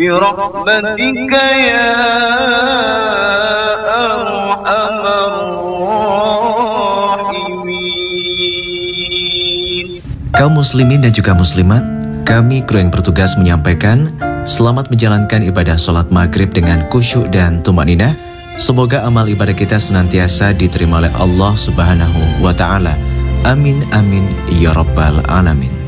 برحمتك يا أرحم الراحمين. Kaum muslimin dan juga muslimat, kami kru yang bertugas menyampaikan selamat menjalankan ibadah sholat maghrib dengan khusyuk dan tumaninah. Semoga amal ibadah kita senantiasa diterima oleh Allah Subhanahu wa Ta'ala. Amin amin ya rabbal alamin.